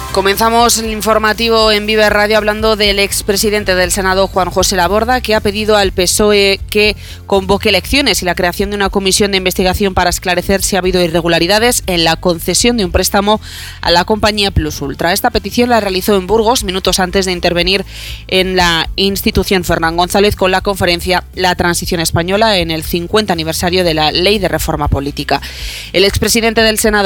Comenzamos el informativo en Vive Radio hablando del expresidente del Senado, Juan José Laborda, que ha pedido al PSOE que convoque elecciones y la creación de una comisión de investigación para esclarecer si ha habido irregularidades en la concesión de un préstamo a la compañía Plus Ultra. Esta petición la realizó en Burgos minutos antes de intervenir en la institución Fernán González con la conferencia La Transición Española en el 50 aniversario de la Ley de Reforma Política. El expresidente del Senado